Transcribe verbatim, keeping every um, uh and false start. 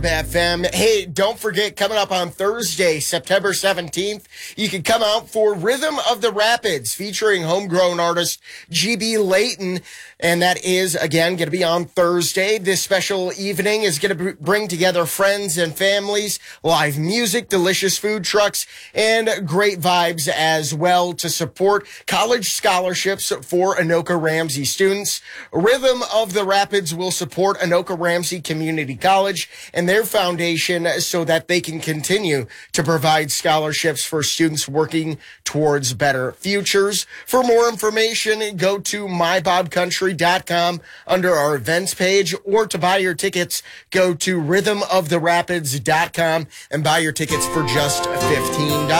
F M. Hey, don't forget, coming up on Thursday, September seventeenth, you can come out for Rhythm of the Rapids featuring homegrown artist G B Layton. And that is, again, going to be on Thursday. This special evening is going to bring together friends and families, live music, delicious food trucks, and great vibes as well to support college scholarships for Anoka Ramsey students. Rhythm of the Rapids will support Anoka Ramsey Community College and their foundation so that they can continue to provide scholarships for students working towards better futures. For more information, go to my bob country dot com under our events page, or to buy your tickets, go to rhythm of the rapids dot com and buy your tickets for just fifteen dollars.